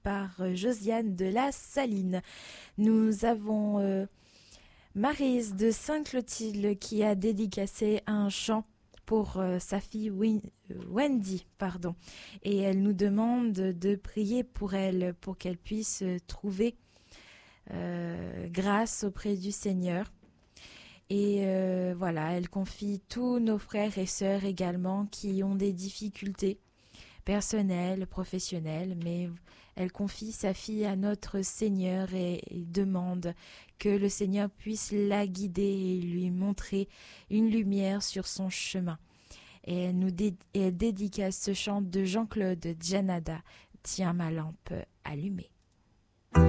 par Josiane de la Saline. Nous avons Maryse de Sainte-Clotilde qui a dédicacé un chant pour sa fille Wendy, et elle nous demande de prier pour elle, pour qu'elle puisse trouver grâce auprès du Seigneur. Et voilà, elle confie tous nos frères et sœurs également qui ont des difficultés personnelles, professionnelles, mais elle confie sa fille à notre Seigneur et demande que le Seigneur puisse la guider et lui montrer une lumière sur son chemin. Et elle dédicace ce chant de Jean-Claude Janada, Tiens ma lampe allumée.